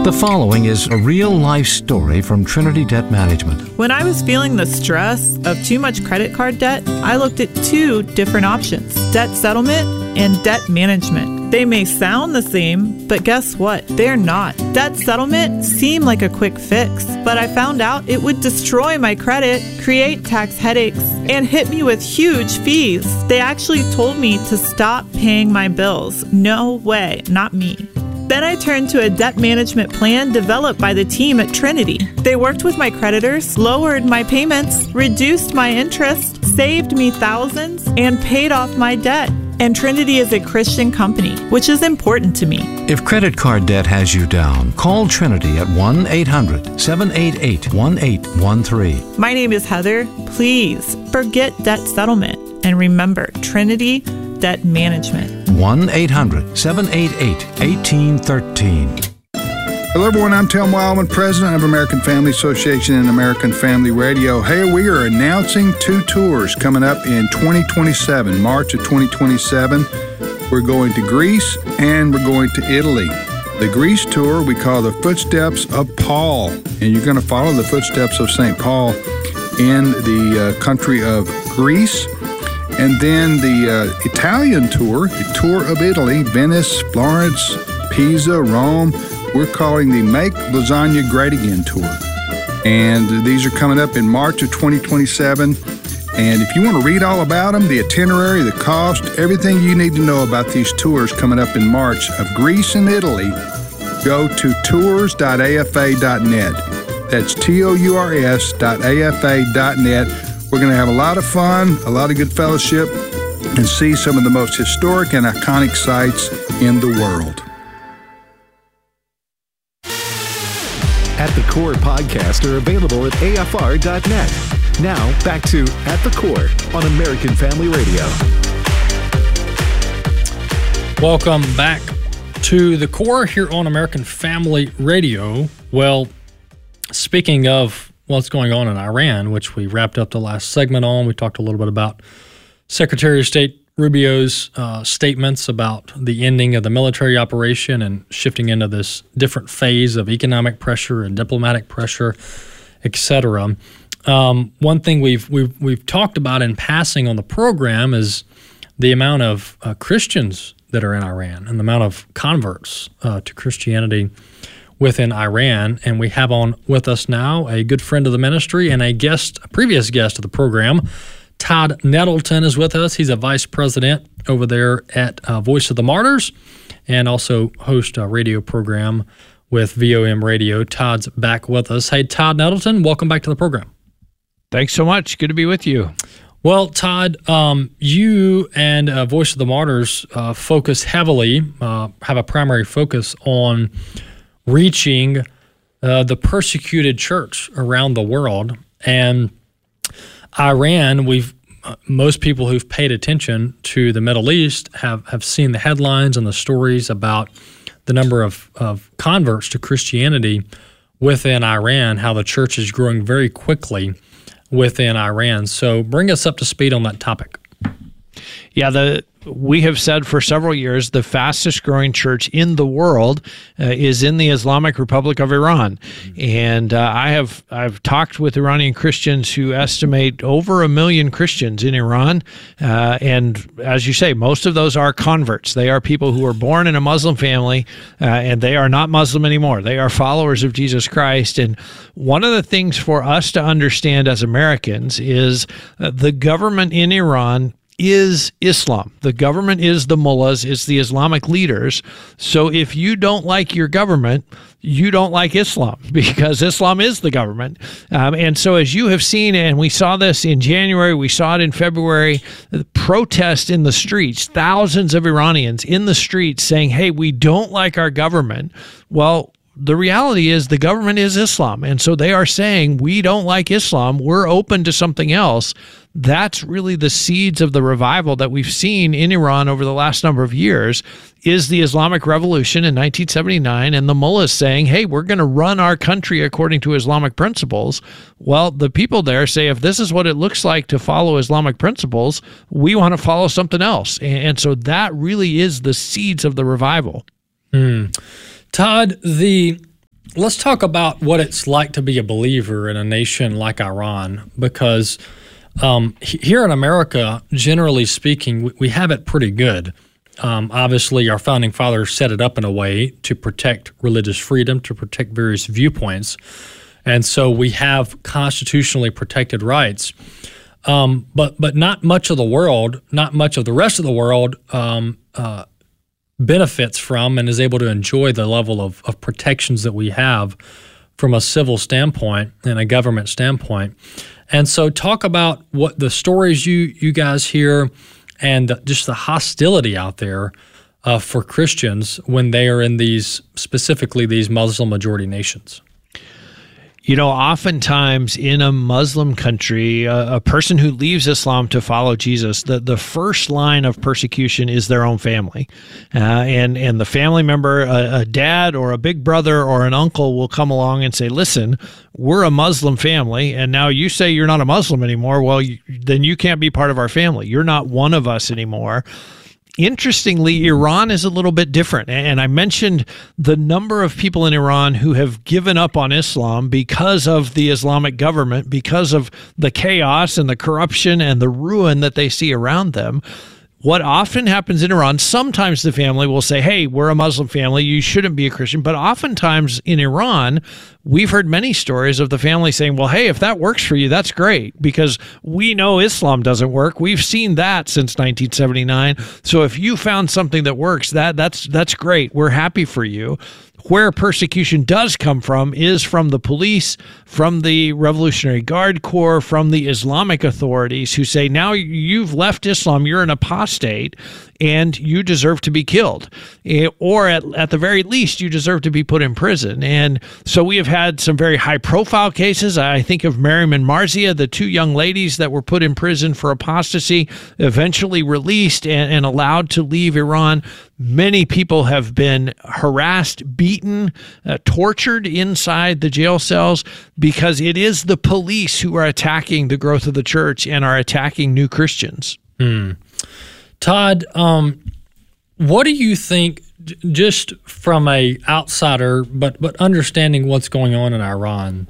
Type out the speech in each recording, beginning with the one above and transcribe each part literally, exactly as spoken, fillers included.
The following is a real-life story from Trinity Debt Management. When I was feeling the stress of too much credit card debt, I looked at two different options: debt settlement and debt management. They may sound the same, but guess what? They're not. Debt settlement seemed like a quick fix, but I found out it would destroy my credit, create tax headaches, and hit me with huge fees. They actually told me to stop paying my bills. No way, not me. Then I turned to a debt management plan developed by the team at Trinity. They worked with my creditors, lowered my payments, reduced my interest, saved me thousands, and paid off my debt. And Trinity is a Christian company, which is important to me. If credit card debt has you down, call Trinity at one eight hundred, seven eight eight, one eight one three. My name is Heather. Please forget debt settlement and remember Trinity Debt Management. one eight hundred, seven eight eight, one eight one three. Hello, everyone. I'm Tim Wildman, president of American Family Association and American Family Radio. Hey, we are announcing two tours coming up in twenty twenty-seven, March of twenty twenty-seven. We're going to Greece and we're going to Italy. The Greece tour we call the Footsteps of Paul, and you're going to follow the footsteps of Saint Paul in the uh, country of Greece. And then the uh, Italian tour, the tour of Italy, Venice, Florence, Pisa, Rome. We're calling the Make Lasagna Great Again tour. And these are coming up in March of twenty twenty-seven. And if you want to read all about them, the itinerary, the cost, everything you need to know about these tours coming up in March of Greece and Italy, go to tours dot a f a dot net. That's T O U R S dot A F A dot net. We're going to have a lot of fun, a lot of good fellowship, and see some of the most historic and iconic sites in the world. At the Core podcasts are available at A F R dot net. Now, back to At the Core on American Family Radio. Welcome back to The Core here on American Family Radio. Well, speaking of what's going on in Iran, which we wrapped up the last segment on, we talked a little bit about Secretary of State Rubio's uh, statements about the ending of the military operation and shifting into this different phase of economic pressure and diplomatic pressure, et cetera. Um, one thing we've we've we've talked about in passing on the program is the amount of uh, Christians that are in Iran and the amount of converts uh, to Christianity within Iran. And we have on with us now a good friend of the ministry and a guest, a previous guest of the program. Todd Nettleton is with us. He's a vice president over there at uh, Voice of the Martyrs and also host a radio program with V O M Radio. Todd's back with us. Hey, Todd Nettleton, welcome back to the program. Thanks so much. Good to be with you. Well, Todd, um, you and uh, Voice of the Martyrs uh, focus heavily, uh, have a primary focus on reaching uh, the persecuted church around the world. And Iran, we've uh, most people who've paid attention to the Middle East have, have seen the headlines and the stories about the number of, of converts to Christianity within Iran, how the church is growing very quickly within Iran. So bring us up to speed on that topic. Yeah, the we have said for several years the fastest growing church in the world uh, is in the Islamic Republic of Iran. And uh, I have I've talked with Iranian Christians who estimate over a million Christians in Iran. Uh, and as you say, most of those are converts. They are people who were born in a Muslim family, uh, and they are not Muslim anymore. They are followers of Jesus Christ. And one of the things for us to understand as Americans is uh, the government in Iran is Islam. The government is the mullahs, it's the Islamic leaders. So if you don't like your government, you don't like Islam, because Islam is the government. Um, and so as you have seen, and we saw this in January, we saw it in February, the protest in the streets, thousands of Iranians in the streets saying, hey, we don't like our government. Well, the reality is the government is Islam. And so they are saying, we don't like Islam. We're open to something else. That's really the seeds of the revival that we've seen in Iran over the last number of years, is the Islamic Revolution in nineteen seventy-nine and the mullahs saying, hey, we're going to run our country according to Islamic principles. Well, the people there say, if this is what it looks like to follow Islamic principles, we want to follow something else. And so that really is the seeds of the revival. Hmm. Todd, the let's talk about what it's like to be a believer in a nation like Iran, because um, here in America, generally speaking, we, we have it pretty good. Um, obviously, our founding fathers set it up in a way to protect religious freedom, to protect various viewpoints. And so we have constitutionally protected rights. Um, but but not much of the world, not much of the rest of the world um, uh, benefits from and is able to enjoy the level of, of protections that we have from a civil standpoint and a government standpoint. And so talk about what the stories you, you guys hear and just the hostility out there uh, for Christians when they are in these, specifically these Muslim majority nations. You know, oftentimes in a Muslim country, a, a person who leaves Islam to follow Jesus, the, the first line of persecution is their own family. Uh, and, and the family member, a, a dad or a big brother or an uncle will come along and say, listen, we're a Muslim family, and now you say you're not a Muslim anymore. Well, you, then you can't be part of our family. You're not one of us anymore. Interestingly, Iran is a little bit different. And I mentioned the number of people in Iran who have given up on Islam because of the Islamic government, because of the chaos and the corruption and the ruin that they see around them. What often happens in Iran, sometimes the family will say, hey, we're a Muslim family, you shouldn't be a Christian. But oftentimes in Iran, we've heard many stories of the family saying, well, hey, if that works for you, that's great, because we know Islam doesn't work. We've seen that since nineteen seventy-nine. So if you found something that works, that that's that's great. We're happy for you. Where persecution does come from is from the police, from the Revolutionary Guard Corps, from the Islamic authorities who say, now you've left Islam, you're an apostate, and you deserve to be killed. Or at, at the very least, you deserve to be put in prison. And so we have had some very high-profile cases. I think of Maryam and Marzia, the two young ladies that were put in prison for apostasy, eventually released and, and allowed to leave Iran. Many people have been harassed, beaten, uh, tortured inside the jail cells because it is the police who are attacking the growth of the church and are attacking new Christians. Hmm. Todd, um, what do you think, j- just from a outsider, but but understanding what's going on in Iran?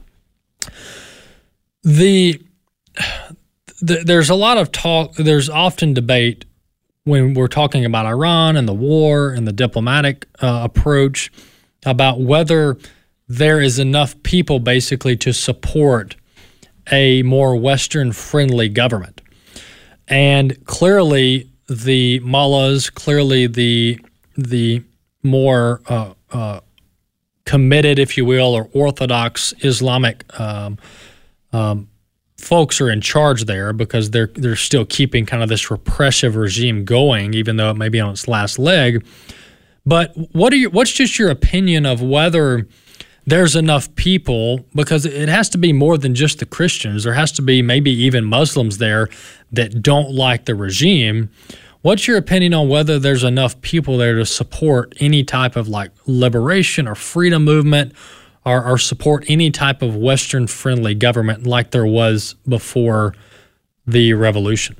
The, the there's a lot of talk. There's often debate when we're talking about Iran and the war and the diplomatic uh, approach about whether there is enough people basically to support a more Western-friendly government. And clearly the mullahs, clearly the the more uh, uh, committed, if you will, or orthodox Islamic um, um folks are in charge there because they're they're still keeping kind of this repressive regime going, even though it may be on its last leg. But what are you? What's just your opinion of whether there's enough people, because it has to be more than just the Christians. There has to be maybe even Muslims there that don't like the regime. What's your opinion on whether there's enough people there to support any type of like liberation or freedom movement, Or, or support any type of Western-friendly government like there was before the revolution?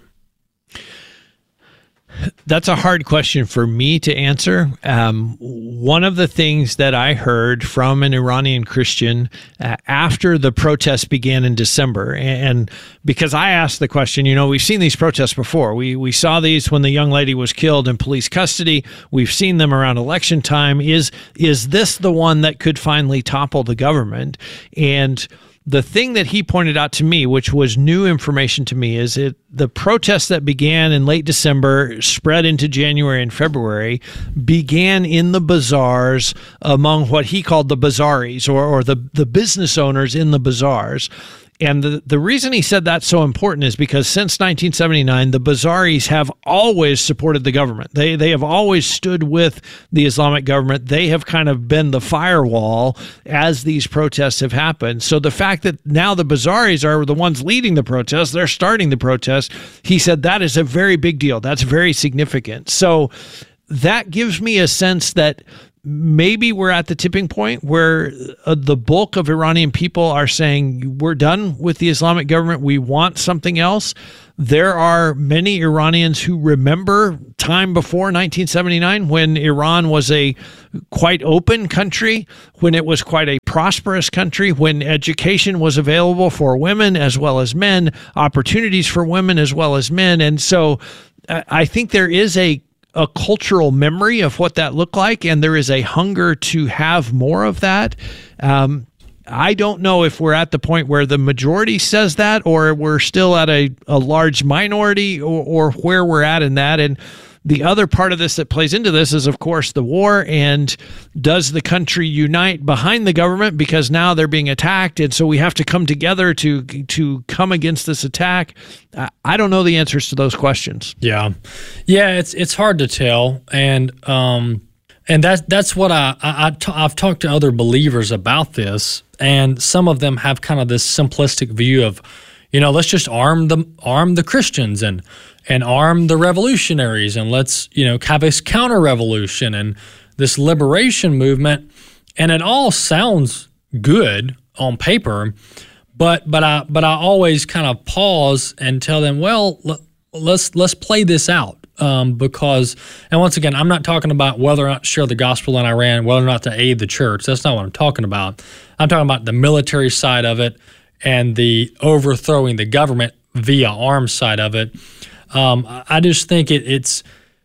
That's a hard question for me to answer. Um, one of the things that I heard from an Iranian Christian uh, after the protests began in December, and because I asked the question, you know, we've seen these protests before. We we saw these when the young lady was killed in police custody. We've seen them around election time. Is is this the one that could finally topple the government? And the thing that he pointed out to me, which was new information to me, is it the protests that began in late December, spread into January and February, began in the bazaars among what he called the bazaris, or, or the, the business owners in the bazaars. And the, the reason he said that's so important is because since nineteen seventy-nine, the Bazaris have always supported the government. They they have always stood with the Islamic government. They have kind of been the firewall as these protests have happened. So the fact that now the Bazaris are the ones leading the protests, they're starting the protests, he said that is a very big deal. That's very significant. So that gives me a sense that maybe we're at the tipping point where uh, the bulk of Iranian people are saying, we're done with the Islamic government. We want something else. there are many Iranians who remember time before nineteen seventy-nine when Iran was a quite open country, when it was quite a prosperous country, when education was available for women as well as men, opportunities for women as well as men. And so I think there is a a cultural memory of what that looked like, and there is a hunger to have more of that. Um, I don't know if we're at the point where the majority says that, or we're still at a, a large minority, or, or where we're at in that. And the other part of this that plays into this is, of course, the war. And does the country unite behind the government because now they're being attacked, and so we have to come together to to come against this attack? I don't know the answers to those questions. Yeah, yeah, it's it's hard to tell, and um, and that's that's what I, I, I t- I've talked to other believers about this, and some of them have kind of this simplistic view of, you know, let's just arm the arm the Christians and and arm the revolutionaries, and let's, you know, have this counter revolution and this liberation movement, and it all sounds good on paper, but but I but I always kind of pause and tell them, well, let's let's play this out. Um, because, and once again, I'm not talking about whether or not to share the gospel in Iran, whether or not to aid the church. That's not what I'm talking about. I'm talking about the military side of it and the overthrowing the government via arms side of it. Um, I just think it, it's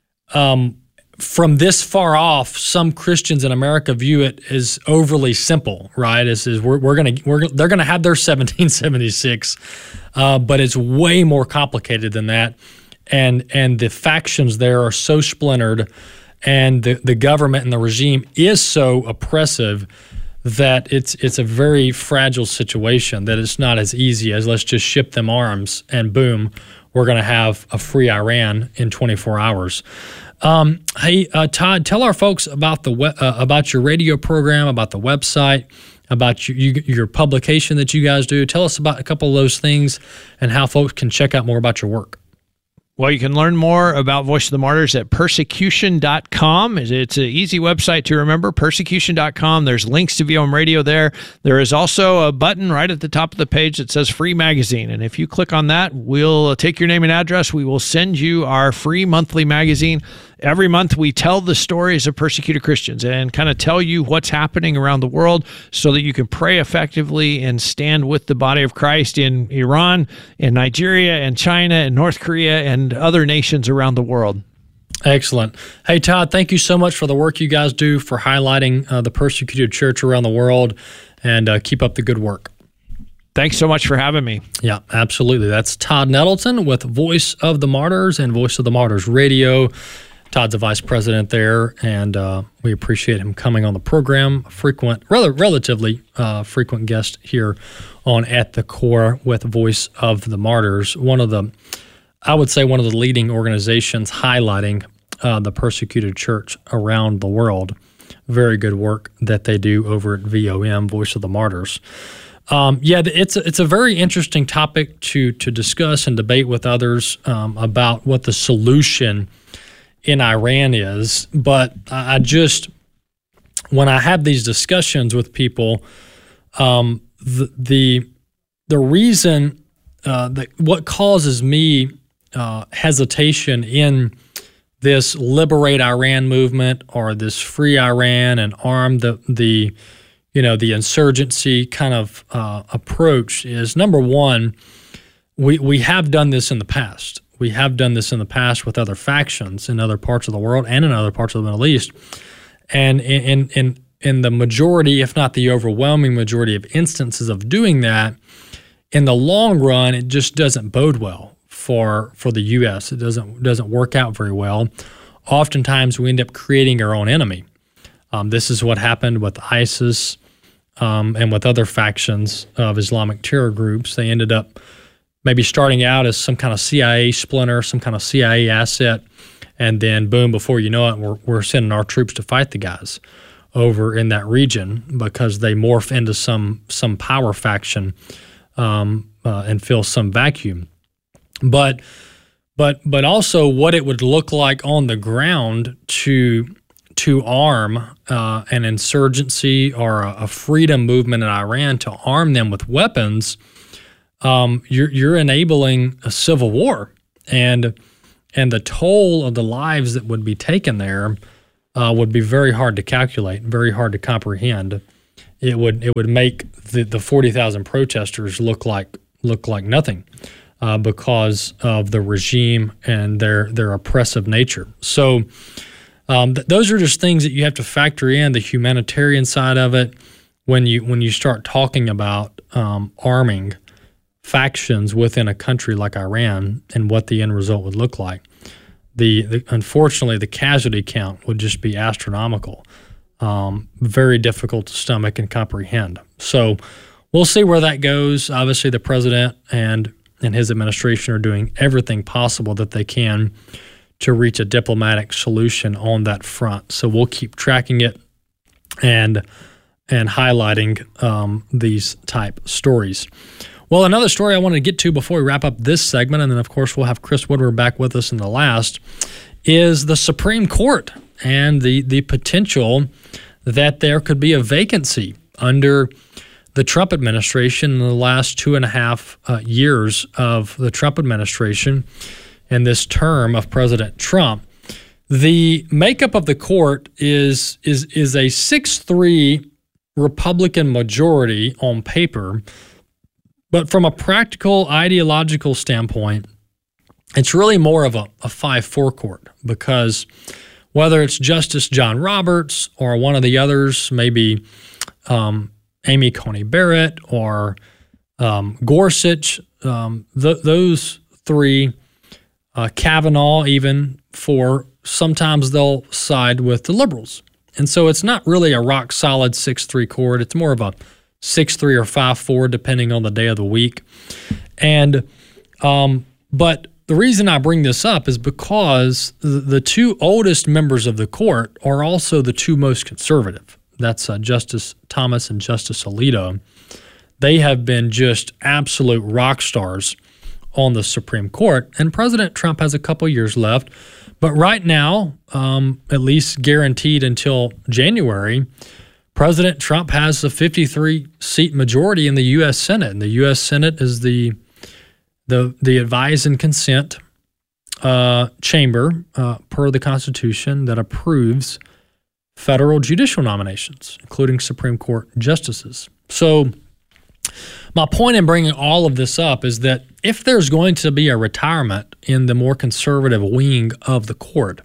um, from this far off. Some Christians in America view it as overly simple, right? As is we're, we're gonna we're they're gonna have their seventeen seventy-six, uh, but it's way more complicated than that. And and the factions there are so splintered, and the, the government and the regime is so oppressive that it's it's a very fragile situation, that it's not as easy as let's just ship them arms and boom, we're going to have a free Iran in twenty-four hours. Um, hey, uh, Todd, tell our folks about the we- uh, about your radio program, about the website, about you, you, your publication that you guys do. Tell us about a couple of those things and how folks can check out more about your work. Well, you can learn more about Voice of the Martyrs at persecution dot com. It's an easy website to remember, persecution dot com. There's links to V O M Radio there. There is also a button right at the top of the page that says Free Magazine. And if you click on that, we'll take your name and address. We will send you our free monthly magazine. Every month, we tell the stories of persecuted Christians and kind of tell you what's happening around the world so that you can pray effectively and stand with the body of Christ in Iran, in Nigeria, and China, and North Korea, and other nations around the world. Excellent. Hey, Todd, thank you so much for the work you guys do for highlighting uh, the persecuted church around the world, and uh, keep up the good work. Thanks so much for having me. Yeah, absolutely. That's Todd Nettleton with Voice of the Martyrs and Voice of the Martyrs Radio. Todd's a vice president there, and uh, we appreciate him coming on the program. Frequent, rather relatively uh, frequent guest here on At the Core with Voice of the Martyrs. One of the, I would say, one of the leading organizations highlighting uh, the persecuted church around the world. Very good work that they do over at V O M, Voice of the Martyrs. Um, yeah, it's a, it's a very interesting topic to to discuss and debate with others um, about what the solution in Iran is, but I just, when I have these discussions with people, um, the the the reason uh, that what causes me uh, hesitation in this liberate Iran movement or this free Iran and arm the the you know the insurgency kind of uh, approach is, number one, we we have done this in the past. We have done this in the past with other factions in other parts of the world and in other parts of the Middle East. And in, in, in the majority, if not the overwhelming majority of instances of doing that, in the long run, it just doesn't bode well for, for the U S. It doesn't, doesn't work out very well. Oftentimes, we end up creating our own enemy. Um, this is what happened with ISIS um, and with other factions of Islamic terror groups. They ended up maybe starting out as some kind of C I A splinter, some kind of C I A asset, and then boom, before you know it, we're, we're sending our troops to fight the guys over in that region because they morph into some some power faction um, uh, and fill some vacuum. But but but also what it would look like on the ground to to arm uh, an insurgency or a, a freedom movement in Iran, to arm them with weapons. um, you're you're enabling a civil war, and and the toll of the lives that would be taken there uh, would be very hard to calculate, very hard to comprehend. It would it would make the, the forty thousand protesters look like look like nothing uh, because of the regime and their their oppressive nature. So um, th- those are just things that you have to factor in, the humanitarian side of it, when you when you start talking about um, arming factions within a country like Iran and what the end result would look like. The, the unfortunately, the casualty count would just be astronomical. Um, very difficult to stomach and comprehend. So we'll see where that goes. Obviously, the president and and his administration are doing everything possible that they can to reach a diplomatic solution on that front. So we'll keep tracking it and and highlighting um, these type stories. Well, another story I wanted to get to before we wrap up this segment, and then, of course, we'll have Chris Woodward back with us in the last, is the Supreme Court and the, the potential that there could be a vacancy under the Trump administration in the last two and a half uh, years of the Trump administration and this term of President Trump. The makeup of the court is is is a six three Republican majority on paper, but from a practical ideological standpoint, it's really more of a, a five four court, because whether it's Justice John Roberts or one of the others, maybe um, Amy Coney Barrett or um, Gorsuch, um, th- those three, uh, Kavanaugh even, for sometimes they'll side with the liberals. And so it's not really a rock-solid six three court. It's more of a six three or five four, depending on the day of the week. And um, but the reason I bring this up is because the, the two oldest members of the court are also the two most conservative. That's uh, Justice Thomas and Justice Alito. They have been just absolute rock stars on the Supreme Court, and President Trump has a couple years left. But right now, um, at least guaranteed until January, President Trump has a fifty-three seat majority in the U S Senate, and the U S Senate is the the the advise and consent uh, chamber uh, per the Constitution that approves federal judicial nominations, including Supreme Court justices. So my point in bringing all of this up is that if there's going to be a retirement in the more conservative wing of the court,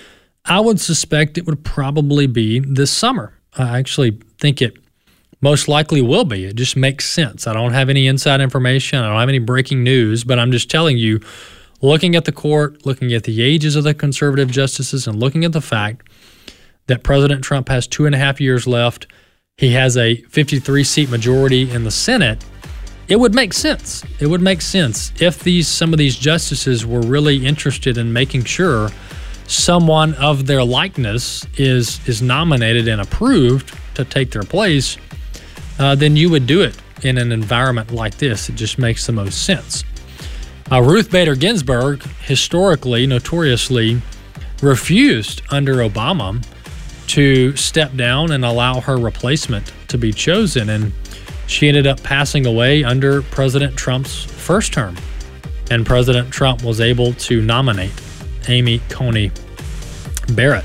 I would suspect it would probably be this summer. I actually think it most likely will be. It just makes sense. I don't have any inside information. I don't have any breaking news, but I'm just telling you, looking at the court, looking at the ages of the conservative justices, and looking at the fact that President Trump has two and a half years left, he has a fifty-three seat majority in the Senate, it would make sense. It would make sense if these some of these justices were really interested in making sure someone of their likeness is is nominated and approved to take their place, uh, then you would do it in an environment like this. It just makes the most sense. Uh, Ruth Bader Ginsburg historically, notoriously, refused under Obama to step down and allow her replacement to be chosen, and she ended up passing away under President Trump's first term, and President Trump was able to nominate Amy Coney Barrett.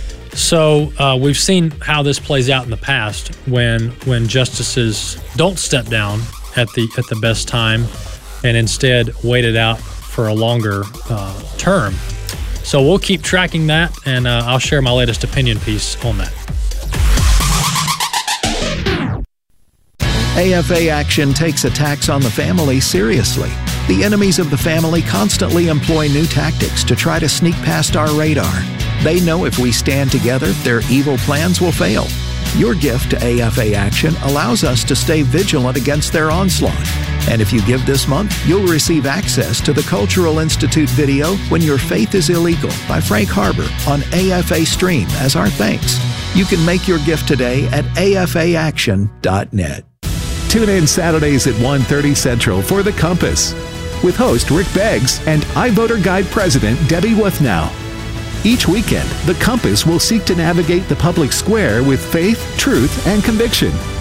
So uh, we've seen how this plays out in the past when when justices don't step down at the at the best time and instead wait it out for a longer uh, term. So we'll keep tracking that, and uh, I'll share my latest opinion piece on that. A F A Action takes attacks on the family seriously. The enemies of the family constantly employ new tactics to try to sneak past our radar. They know if we stand together, their evil plans will fail. Your gift to A F A Action allows us to stay vigilant against their onslaught. And if you give this month, you'll receive access to the Cultural Institute video When Your Faith is Illegal by Frank Harbor on A F A Stream as our thanks. You can make your gift today at A F A action dot net. Tune in Saturdays at one thirty Central for The Compass with host Rick Beggs and iVoter Guide President Debbie Wuthnow. Each weekend, The Compass will seek to navigate the public square with faith, truth, and conviction.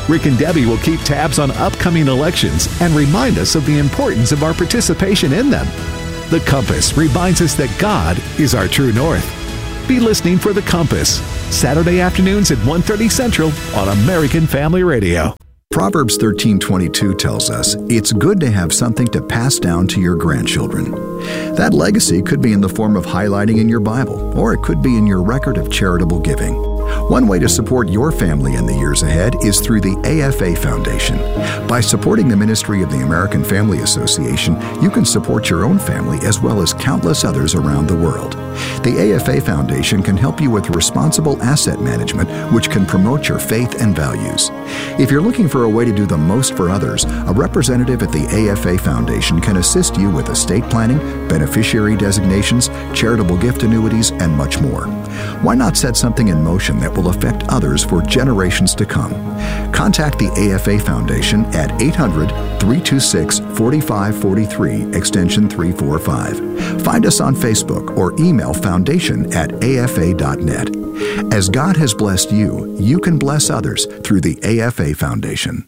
Rick and Debbie will keep tabs on upcoming elections and remind us of the importance of our participation in them. The Compass reminds us that God is our true north. Be listening for The Compass, Saturday afternoons at one thirty Central on American Family Radio. Proverbs thirteen twenty-two tells us it's good to have something to pass down to your grandchildren. That legacy could be in the form of highlighting in your Bible, or it could be in your record of charitable giving. One way to support your family in the years ahead is through the A F A Foundation. By supporting the ministry of the American Family Association, you can support your own family as well as countless others around the world. The A F A Foundation can help you with responsible asset management, which can promote your faith and values. If you're looking for a way to do the most for others, a representative at the A F A Foundation can assist you with estate planning, beneficiary designations, charitable gift annuities, and much more. Why not set something in motion that will affect others for generations to come? Contact the A F A Foundation at eight hundred, three two six, four five four three, extension three forty-five. Find us on Facebook or email foundation at A F A dot net. As God has blessed you, you can bless others through the A F A Foundation.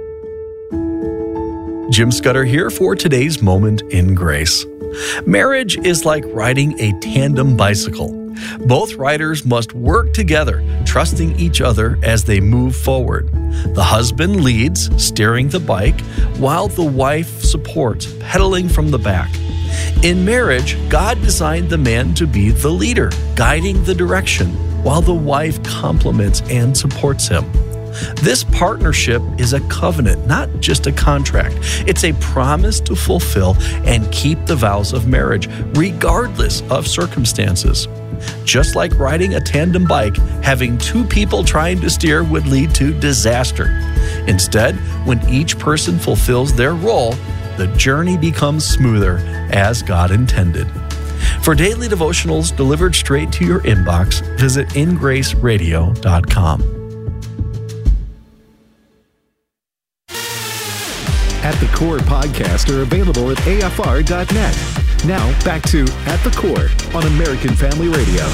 Jim Scudder here for today's Moment in Grace. Marriage is like riding a tandem bicycle. Both riders must work together, trusting each other as they move forward. The husband leads, steering the bike, while the wife supports, pedaling from the back. In marriage, God designed the man to be the leader, guiding the direction, while the wife complements and supports him. This partnership is a covenant, not just a contract. It's a promise to fulfill and keep the vows of marriage, regardless of circumstances. Just like riding a tandem bike, having two people trying to steer would lead to disaster. Instead, when each person fulfills their role, the journey becomes smoother as God intended. For daily devotionals delivered straight to your inbox, visit in grace radio dot com. At the Core podcasts are available at A F R dot net. Now, back to At the Core on American Family Radio.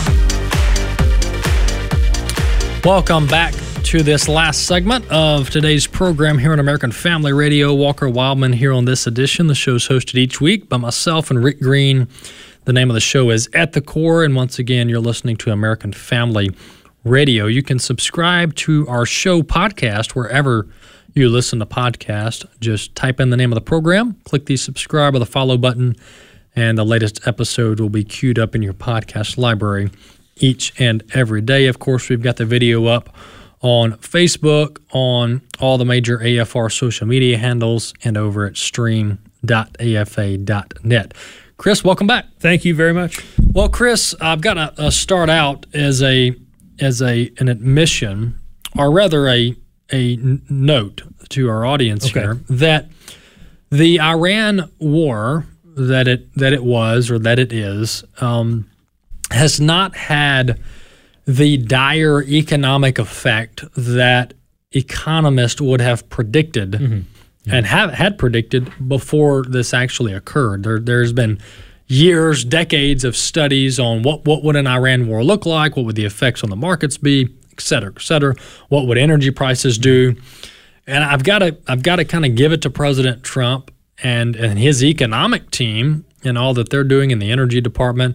Welcome back to this last segment of today's program here on American Family Radio. Walker Wildman here on this edition. The show's hosted each week by myself and Rick Green. The name of the show is At the Core, and once again, you're listening to American Family Radio. You can subscribe to our show podcast wherever you listen to podcasts. Just type in the name of the program, click the subscribe or the follow button, and the latest episode will be queued up in your podcast library each and every day. Of course, we've got the video up on Facebook, on all the major A F R social media handles, and over at stream dot A F A dot net. Chris, welcome back. Thank you very much. Well, Chris, I've got to uh, start out as a as a an admission, or rather a a n- note to our audience okay. here, that the Iran war that it that it was or that it is um, has not had the dire economic effect that economists would have predicted mm-hmm. mm-hmm. and have had predicted before this actually occurred. There, there's been years, decades of studies on what, what would an Iran war look like, what would the effects on the markets be, et cetera, et cetera, what would energy prices do. And I've got to I've got to kind of give it to President Trump and, and his economic team and all that they're doing in the energy department.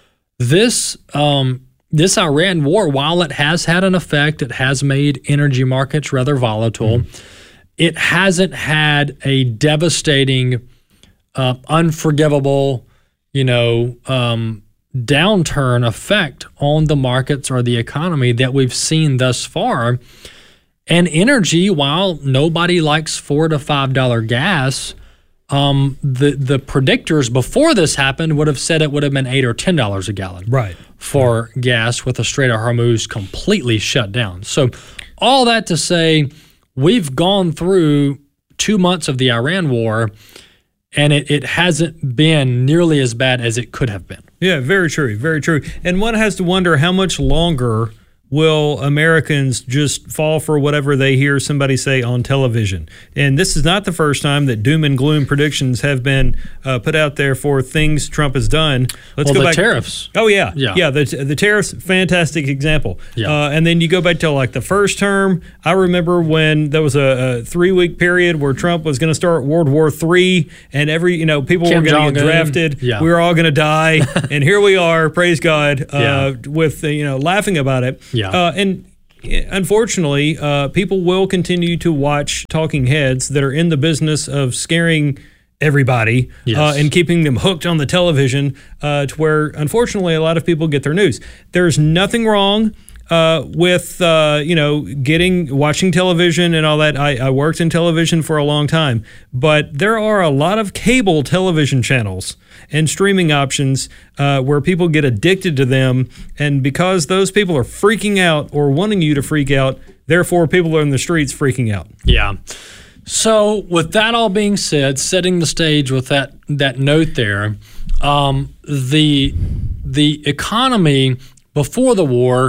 This um, this Iran war, while it has had an effect, it has made energy markets rather volatile. Mm-hmm. It hasn't had a devastating, uh, unforgivable, you know, um, downturn effect on the markets or the economy that we've seen thus far. And energy, while nobody likes four to five dollar gas, um, the the predictors before this happened would have said it would have been eight or ten dollars a gallon, right, for right. gas with the Strait of Hormuz completely shut down. So, all that to say, we've gone through two months of the Iran war, and it, it hasn't been nearly as bad as it could have been. Yeah, very true, very true. And one has to wonder how much longer will Americans just fall for whatever they hear somebody say on television? And this is not the first time that doom and gloom predictions have been uh, put out there for things Trump has done. Let's well, go the back. tariffs. Oh, yeah. Yeah. Yeah, the, the tariffs, fantastic example. Yeah. Uh, and then you go back to like the first term. I remember when there was a, a three-week period where Trump was going to start World War Three, and every, you know, people Kim were going to get Jong-un. drafted. Yeah. We were all going to die. And here we are, praise God, uh, Yeah. with, uh, you know, laughing about it. Yeah. Uh, and unfortunately, uh, people will continue to watch talking heads that are in the business of scaring everybody Yes. uh, and keeping them hooked on the television uh, to where, unfortunately, a lot of people get their news. There's nothing wrong uh, with, uh, you know, getting, watching television and all that. I, I worked in television for a long time, but there are a lot of cable television channels and streaming options uh, where people get addicted to them. And because those people are freaking out or wanting you to freak out, therefore people are in the streets freaking out. Yeah. So with that all being said, setting the stage with that that note there, um, the the economy before the war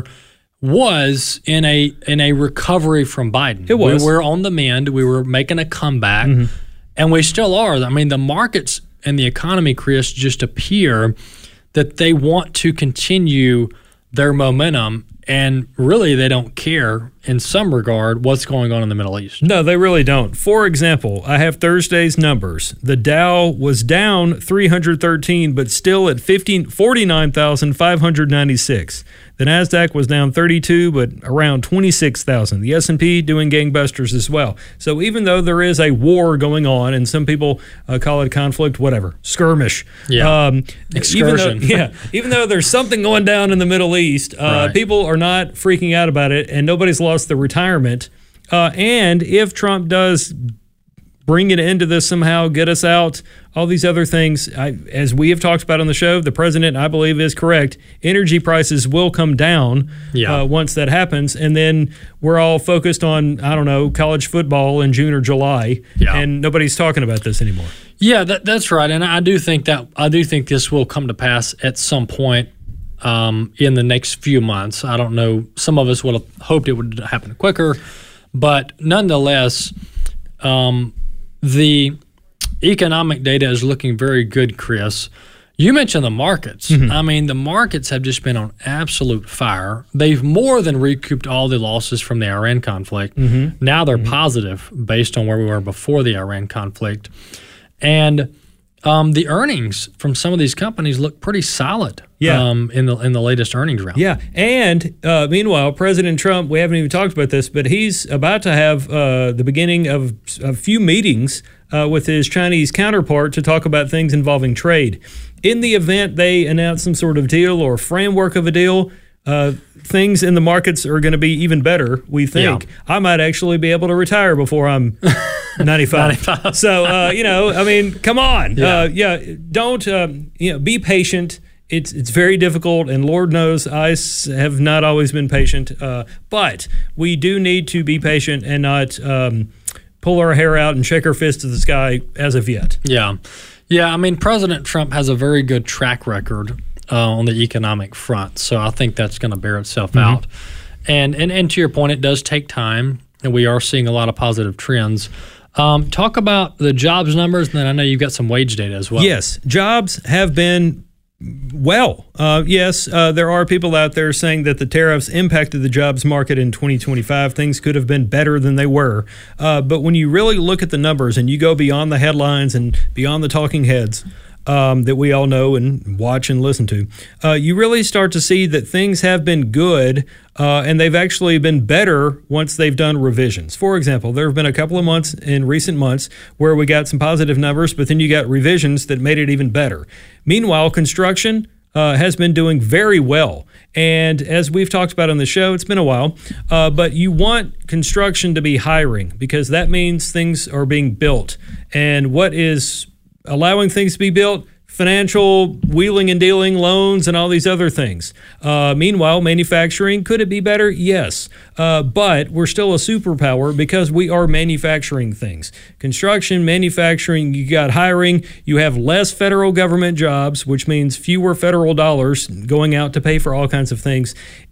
was in a in a recovery from Biden. It was. We were on the mend. We were making a comeback, Mm-hmm. and we still are. I mean, the markets and the economy, Chris, just appear that they want to continue their momentum, and really they don't care in some regard what's going on in the Middle East. No, they really don't. For example, I have Thursday's numbers. The Dow was down three hundred thirteen, but still at forty-nine thousand five hundred ninety-six. The NASDAQ was down thirty-two, but around twenty-six thousand. The S and P doing gangbusters as well. So even though there is a war going on, and some people uh, call it conflict, whatever, skirmish. Yeah. Um, Excursion. Even though, yeah. Even though there's something going down in the Middle East, uh, Right. people are not freaking out about it, and nobody's lost the retirement. Uh, and if Trump does bring it into this somehow, get us out, all these other things, I, as we have talked about on the show, the president, I believe, is correct. Energy prices will come down Yeah. uh, once that happens. And then we're all focused on, I don't know, college football in June or July. Yeah. And nobody's talking about this anymore. Yeah, that, that's right, and I do think that I do think this will come to pass at some point um, in the next few months. I don't know. Some of us would have hoped it would happen quicker, but nonetheless, um, the economic data is looking very good, Chris. You mentioned the markets. Mm-hmm. I mean, the markets have just been on absolute fire. They've more than recouped all the losses from the Iran conflict. Mm-hmm. Now they're positive based on where we were before the Iran conflict. And um, the earnings from some of these companies look pretty solid Yeah. um, in the in the latest earnings round. Yeah, and uh, meanwhile, President Trump, we haven't even talked about this, but he's about to have uh, the beginning of a few meetings uh, with his Chinese counterpart to talk about things involving trade. In the event they announce some sort of deal or framework of a deal, uh, things in the markets are going to be even better, we think. Yeah. I might actually be able to retire before I'm ninety-five. ninety-five. So, uh, you know, I mean, come on. Yeah. Uh, yeah, don't, um, you know, be patient. It's it's very difficult, and Lord knows I s- have not always been patient. Uh, but we do need to be patient and not um, pull our hair out and shake our fist to the sky as of yet. Yeah. Yeah, I mean, President Trump has a very good track record uh, on the economic front, so I think that's going to bear itself Mm-hmm. out. And, and and to your point, it does take time, and we are seeing a lot of positive trends. Um, talk about the jobs numbers, and then I know you've got some wage data as well. Yes, jobs have been well. Uh, yes, uh, there are people out there saying that the tariffs impacted the jobs market in twenty twenty-five. Things could have been better than they were. Uh, but when you really look at the numbers and you go beyond the headlines and beyond the talking heads um, that we all know and watch and listen to, uh, you really start to see that things have been good. Uh, and they've actually been better once they've done revisions. For example, there have been a couple of months in recent months where we got some positive numbers, but then you got revisions that made it even better. Meanwhile, construction uh, has been doing very well. And as we've talked about on the show, it's been a while, uh, but you want construction to be hiring because that means things are being built. And what is allowing things to be built? Financial wheeling and dealing, loans, and all these other things. Uh, meanwhile, manufacturing, could it be better? Yes. Uh, but we're still a superpower because we are manufacturing things. Construction, manufacturing, you got hiring, you have less federal government jobs, which means fewer federal dollars going out to pay for all kinds of things. It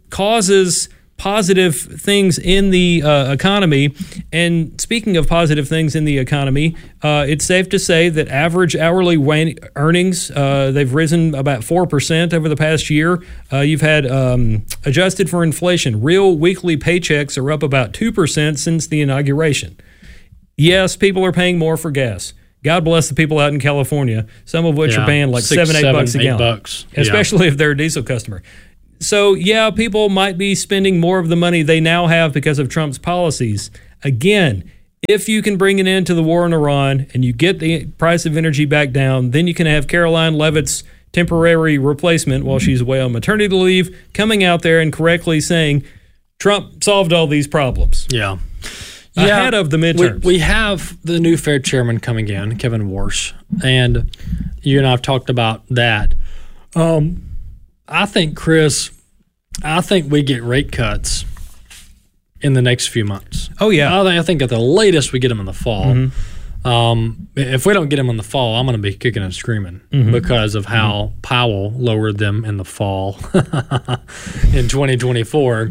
causes positive things in the uh, economy. And speaking of positive things in the economy, uh, it's safe to say that average hourly wa- earnings, uh, they've risen about four percent over the past year. Uh, you've had, um, adjusted for inflation, real weekly paychecks are up about two percent since the inauguration. Yes, people are paying more for gas. God bless the people out in California, some of which yeah. are paying like Six, seven, eight seven, bucks a eight gallon, bucks. especially yeah. if they're a diesel customer. So, yeah, people might be spending more of the money they now have because of Trump's policies. Again, if you can bring an end to the war in Iran and you get the price of energy back down, then you can have Caroline Leavitt's temporary replacement while she's away on maternity leave coming out there and correctly saying Trump solved all these problems. Yeah. Ahead yeah, of the midterms. We, we have the new Fed chairman coming in, Kevin Warsh, and you and I have talked about that. Um, I think, Chris, I think we get rate cuts in the next few months. Oh, yeah. I think, I think at the latest we get them in the fall. Mm-hmm. Um, if we don't get them in the fall, I'm going to be kicking and screaming mm-hmm. because of how mm-hmm. Powell lowered them in the fall in twenty twenty-four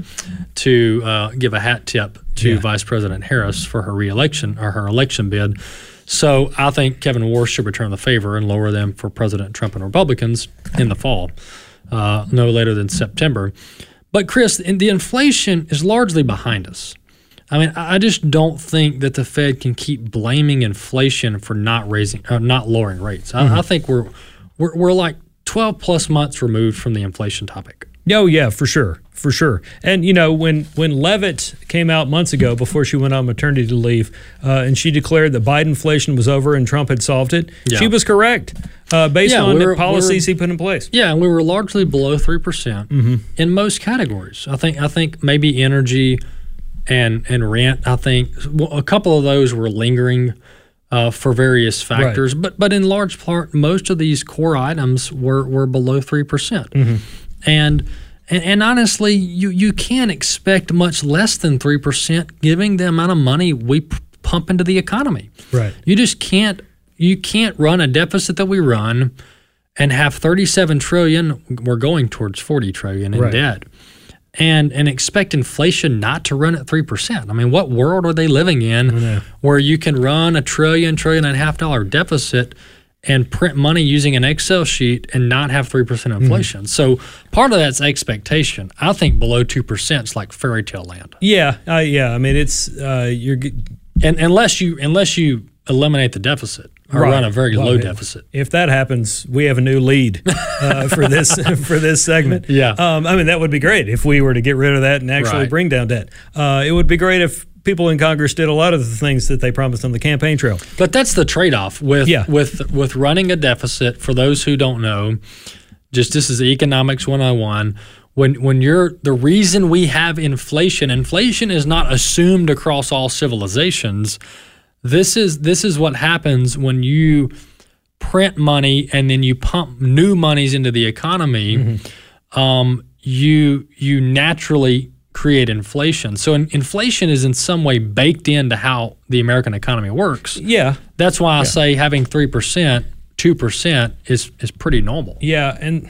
to uh, give a hat tip to yeah. Vice President Harris for her reelection or her election bid. So I think Kevin Warsh should return the favor and lower them for President Trump and Republicans in the fall. Uh, no later than September. But, Chris, the inflation is largely behind us. I mean, I just don't think that the Fed can keep blaming inflation for not raising, uh, not lowering rates. I, mm-hmm. I think we're, we're we're like twelve plus months removed from the inflation topic. Oh, yeah, for sure. For sure. And, you know, when, when Leavitt came out months ago before she went on maternity leave uh, and she declared that Bidenflation was over and Trump had solved it, yeah. she was correct uh, based yeah, on we were, the policies we were, he put in place. Yeah, and we were largely below three percent mm-hmm. in most categories. I think I think maybe energy and, and rent, I think well, a couple of those were lingering uh, for various factors. Right. But but in large part, most of these core items were, were below three percent. Mm-hmm. And And, and honestly, you, you can't expect much less than three percent given the amount of money we p- pump into the economy. Right. You just can't you can't run a deficit that we run and have thirty-seven trillion dollars, we're going towards forty trillion dollars in right. debt, and, and expect inflation not to run at three percent. I mean, what world are they living in where you can run a trillion, trillion and a half dollar deficit and print money using an Excel sheet and not have three percent inflation? Mm-hmm. So part of that's expectation. I think below two percent is like fairy tale land. Yeah, uh, yeah. I mean, it's uh, you're and unless you unless you eliminate the deficit or right. run a very well, low if, deficit. If that happens, we have a new lead uh, for this for this segment. Yeah, um, I mean that would be great if we were to get rid of that and actually right. bring down debt. Uh, it would be great if people in Congress did a lot of the things that they promised on the campaign trail. But that's the trade-off with yeah. with with running a deficit. For those who don't know, just this is economics one oh one. When when you're the reason we have inflation, inflation is not assumed across all civilizations. This is this is what happens when you print money and then you pump new monies into the economy. Mm-hmm. Um, you you naturally create inflation. So in, inflation is in some way baked into how the American economy works. Yeah. That's why I yeah. say having three percent, two percent is, is pretty normal. Yeah, and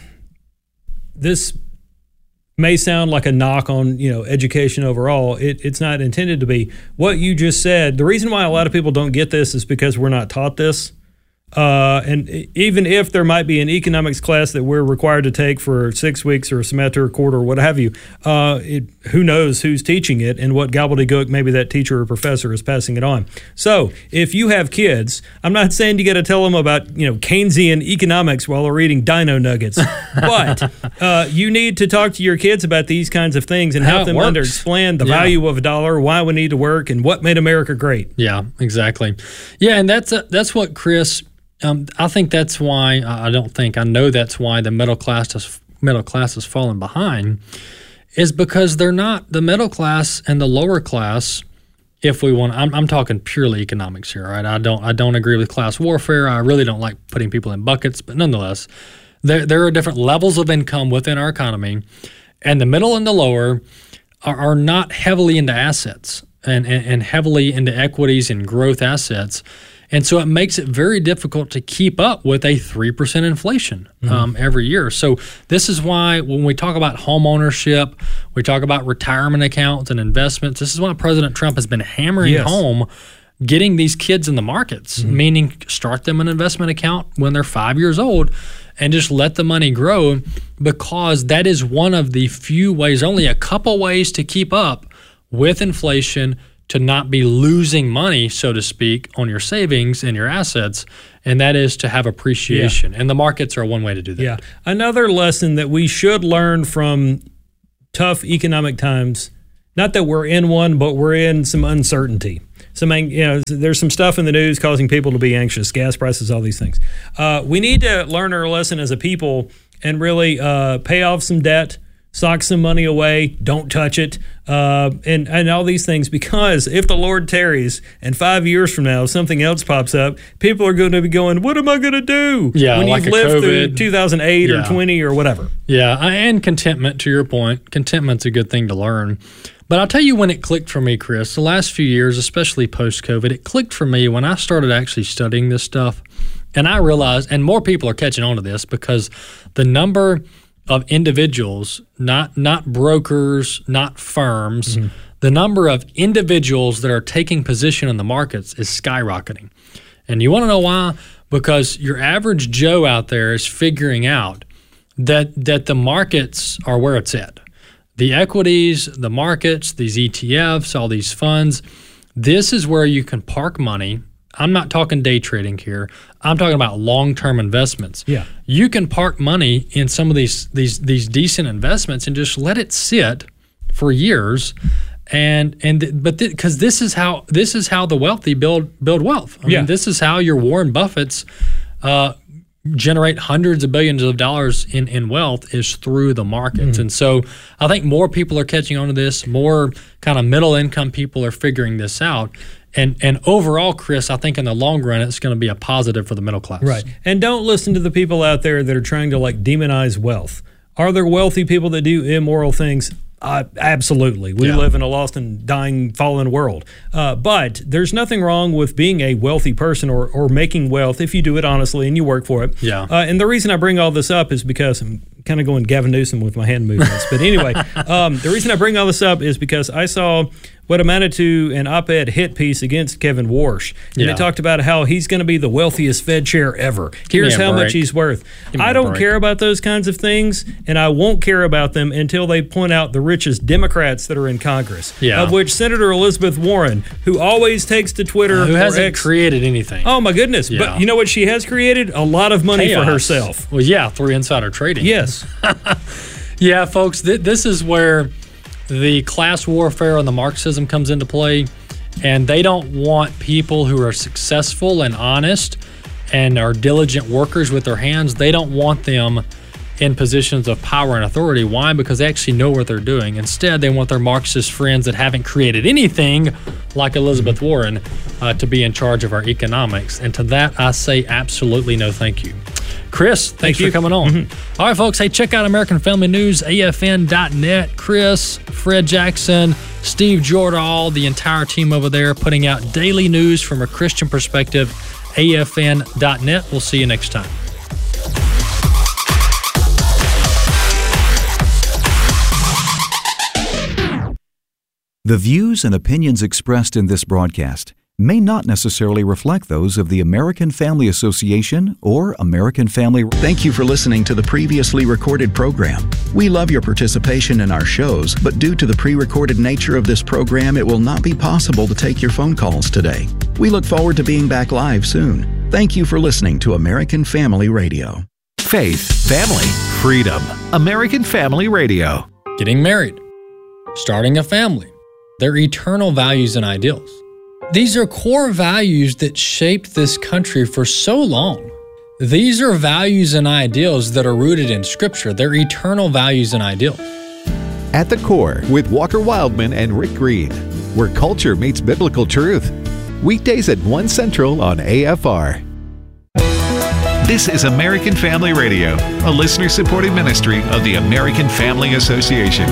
this may sound like a knock on, you know, education overall. It, it's not intended to be. What you just said, the reason why a lot of people don't get this is because we're not taught this. Uh, and even if there might be an economics class that we're required to take for six weeks or a semester, or quarter, or what have you, uh, it, who knows who's teaching it and what gobbledygook maybe that teacher or professor is passing it on. So if you have kids, I'm not saying you got to tell them about, you know, Keynesian economics while they're eating Dino Nuggets, but uh, you need to talk to your kids about these kinds of things and How help them works. understand the Yeah. value of a dollar, why we need to work, and what made America great. Yeah, exactly. Yeah, and that's uh, that's what Chris. Um, I think that's why I don't think I know that's why the middle class has middle class has fallen behind, is because they're not the middle class and the lower class. If we want, I'm, I'm talking purely economics here, right? I don't I don't agree with class warfare. I really don't like putting people in buckets, but nonetheless, there there are different levels of income within our economy, and the middle and the lower are, are not heavily into assets and, and and heavily into equities and growth assets. And so it makes it very difficult to keep up with a three percent inflation Mm-hmm. um, every year. So this is why when we talk about home ownership, we talk about retirement accounts and investments, this is why President Trump has been hammering Yes. home getting these kids in the markets, Mm-hmm. meaning start them an investment account when they're five years old and just let the money grow, because that is one of the few ways, only a couple ways to keep up with inflation, to not be losing money, so to speak, on your savings and your assets, and that is to have appreciation. Yeah. And the markets are one way to do that. Yeah. Another lesson that we should learn from tough economic times, not that we're in one, but we're in some uncertainty. Some, you know, there's some stuff in the news causing people to be anxious, gas prices, all these things. Uh, we need to learn our lesson as a people and really uh, pay off some debt, sock some money away, don't touch it, uh, and, and all these things, because if the Lord tarries and five years from now something else pops up, people are going to be going, what am I going to do? Yeah, when like you've a lived COVID. through two thousand eight Yeah. or twenty or whatever. Yeah, and contentment, to your point. Contentment's a good thing to learn. But I'll tell you when it clicked for me, Chris, the last few years, especially post-COVID, it clicked for me when I started actually studying this stuff. And I realized, and more people are catching on to this, because the number of individuals, not not brokers, not firms, mm-hmm. the number of individuals that are taking position in the markets is skyrocketing. And you want to know why? Because your average Joe out there is figuring out that that the markets are where it's at. The equities, the markets, these E T Fs, all these funds, this is where you can park money. I'm not talking day trading here. I'm talking about long-term investments. Yeah. You can park money in some of these these these decent investments and just let it sit for years, and and but because th- this is how this is how the wealthy build build wealth. I yeah. mean, this is how your Warren Buffetts uh, generate hundreds of billions of dollars in, in wealth, is through the markets. Mm-hmm. And so I think more people are catching on to this. More kind of middle income people are figuring this out. And and overall, Chris, I think in the long run, it's going to be a positive for the middle class. Right. And don't listen to the people out there that are trying to like demonize wealth. Are there wealthy people that do immoral things? Uh, absolutely. We Yeah. live in a lost and dying, fallen world. Uh, but there's nothing wrong with being a wealthy person or, or making wealth if you do it honestly and you work for it. Yeah. Uh, and the reason I bring all this up is because I'm kind of going Gavin Newsom with my hand movements. But anyway, um, the reason I bring all this up is because I saw what amounted to an op-ed hit piece against Kevin Warsh. And Yeah. they talked about how he's going to be the wealthiest Fed chair ever. Give me Here's a how break. much he's worth. Give me I a don't break. care about those kinds of things, and I won't care about them until they point out the richest Democrats that are in Congress. Yeah. Of which Senator Elizabeth Warren, who always takes to Twitter Who or hasn't X. created anything? Oh, my goodness. Yeah. But you know what she has created? A lot of money Chaos. for herself. Well, yeah, through insider trading. Yes. Yeah, folks, th- this is where the class warfare and the Marxism comes into play, and they don't want people who are successful and honest and are diligent workers with their hands. They don't want them in positions of power and authority. Why? Because they actually know what they're doing. Instead, they want their Marxist friends that haven't created anything, like Elizabeth Warren, uh, to be in charge of our economics. And to that, I say absolutely no thank you. Chris, thanks Thank for you. coming on. Mm-hmm. All right, folks. Hey, check out American Family News, A F N dot net. Chris, Fred Jackson, Steve Jordahl, the entire team over there putting out daily news from a Christian perspective. A F N dot net. We'll see you next time. The views and opinions expressed in this broadcast may not necessarily reflect those of the American Family Association or American Family. Thank you for listening to the previously recorded program. We love your participation in our shows, but due to the pre-recorded nature of this program, it will not be possible to take your phone calls today. We look forward to being back live soon. Thank you for listening to American Family Radio. Faith, family, freedom. American Family Radio. Getting married, starting a family, their eternal values and ideals. These are core values that shaped this country for so long. These are values and ideals that are rooted in Scripture. They're eternal values and ideals. At the Core with Walker Wildman and Rick Green, where culture meets biblical truth. Weekdays at one Central on A F R. This is American Family Radio, a listener-supported ministry of the American Family Association.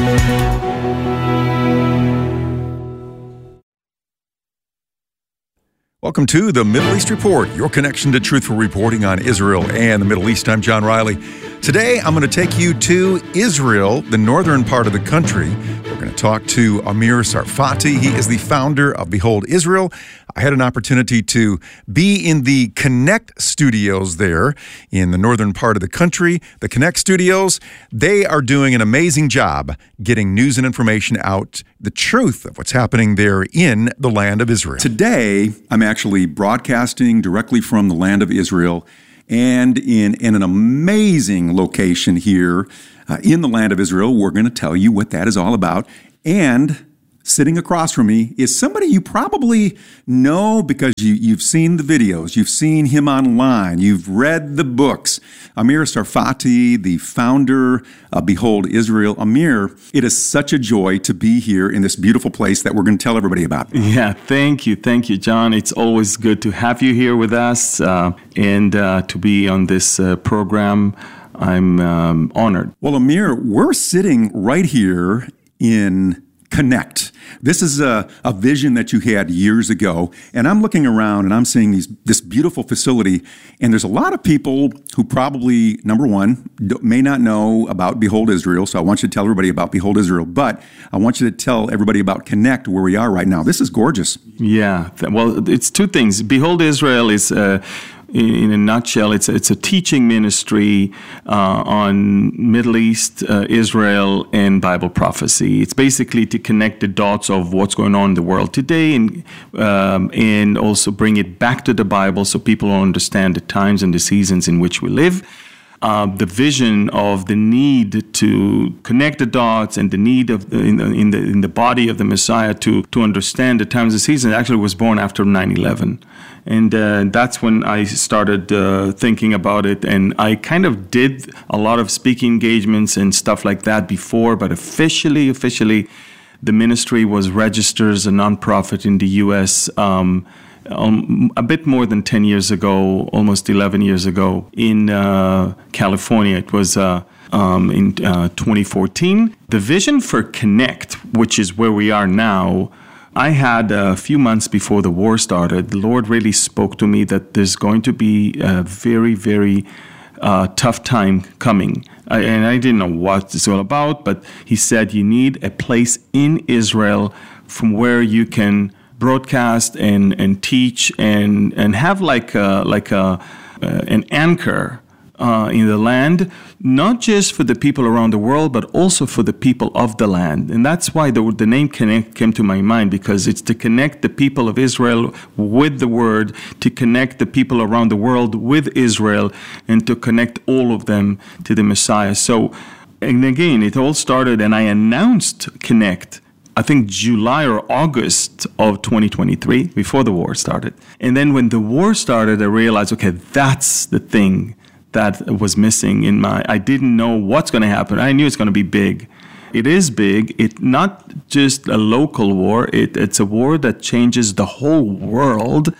Welcome to the Middle East Report, your connection to truthful reporting on Israel and the Middle East. I'm John Riley. Today, I'm going to take you to Israel, the northern part of the country. We're going to talk to Amir Tsarfati. He is the founder of Behold Israel. I had an opportunity to be in the Connect studios there in the northern part of the country. The Connect studios, they are doing an amazing job getting news and information out, the truth of what's happening there in the land of Israel. Today, I'm actually broadcasting directly from the land of Israel and in, in an amazing location here uh, in the land of Israel. We're going to tell you what that is all about. And sitting across from me is somebody you probably know because you, you've seen the videos, you've seen him online, you've read the books. Amir Tsarfati, the founder of Behold Israel. Amir, it is such a joy to be here in this beautiful place that we're going to tell everybody about. Yeah, thank you. Thank you, John. It's always good to have you here with us uh, and uh, to be on this uh, program. I'm um, honored. Well, Amir, we're sitting right here in Connect. This is a, a vision that you had years ago, and I'm looking around and I'm seeing these this beautiful facility, and there's a lot of people who probably, number one, may not know about Behold Israel, so I want you to tell everybody about Behold Israel, but I want you to tell everybody about Connect, where we are right now. This is gorgeous. Yeah, well, it's two things. Behold Israel is uh, in a nutshell, it's it's a teaching ministry uh, on Middle East, uh, Israel, and Bible prophecy. It's basically to connect the dots of what's going on in the world today, and um, and also bring it back to the Bible so people will understand the times and the seasons in which we live. Uh, the vision of the need to connect the dots and the need of the, in, the, in the in the body of the Messiah to to understand the times and seasons actually was born after nine eleven. And uh, that's when I started uh, thinking about it. And I kind of did a lot of speaking engagements and stuff like that before, but officially, officially, the ministry was registered as a nonprofit in the U S um, um, a bit more than ten years ago, almost eleven years ago in uh, California. It was uh, um, in uh, twenty fourteen. The vision for Connect, which is where we are now, I had a few months before the war started, the Lord really spoke to me that there's going to be a very, very uh, tough time coming. I, and I didn't know what it's all about, but he said you need a place in Israel from where you can broadcast and, and teach and, and have like a, like a, uh, an anchor Uh, in the land, not just for the people around the world, but also for the people of the land. And that's why the, the name Connect came to my mind, because it's to connect the people of Israel with the Word, to connect the people around the world with Israel, and to connect all of them to the Messiah. So, and again, it all started, and I announced Connect, I think July or August of twenty twenty-three, before the war started. And then when the war started, I realized, okay, that's the thing that was missing in my, I didn't know what's going to happen. I knew it's going to be big. It is big. It's not just a local war. It, it's a war that changes the whole world.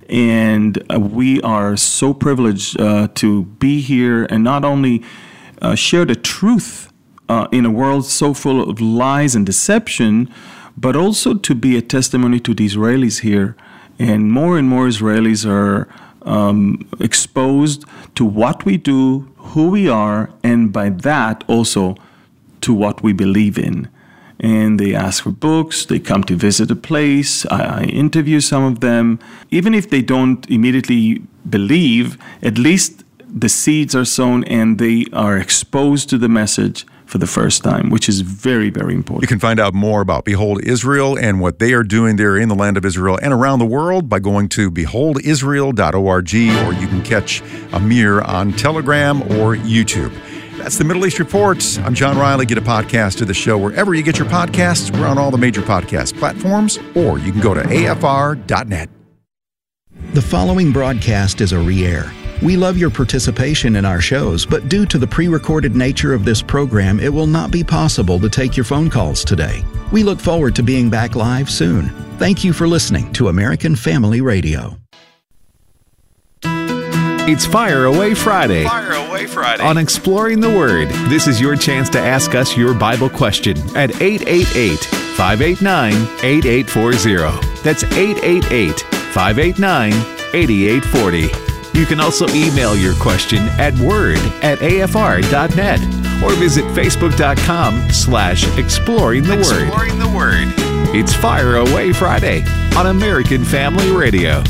And uh, we are so privileged uh, to be here and not only uh, share the truth uh, in a world so full of lies and deception, but also to be a testimony to the Israelis here. And more and more Israelis are Um, exposed to what we do, who we are, and by that also to what we believe in. And they ask for books, they come to visit a place, I, I interview some of them. Even if they don't immediately believe, at least the seeds are sown and they are exposed to the message for the first time, which is very, very important. You can find out more about Behold Israel and what they are doing there in the land of Israel and around the world by going to behold israel dot org, or you can catch Amir on Telegram or YouTube. That's the Middle East Report. I'm John Riley. Get a podcast to the show wherever you get your podcasts. We're on all the major podcast platforms, or you can go to A F R dot net. The following broadcast is a re-air. We love your participation in our shows, but due to the pre-recorded nature of this program, it will not be possible to take your phone calls today. We look forward to being back live soon. Thank you for listening to American Family Radio. It's Fire Away Friday. Fire Away Friday. On Exploring the Word, this is your chance to ask us your Bible question at eight eight eight, five eight nine, eight eight four zero. That's eight eight eight, five eight nine, eight eight four zero. You can also email your question at word at A F R dot net or visit facebook.com slash exploring the word. Exploring the word. It's Fire Away Friday on American Family Radio.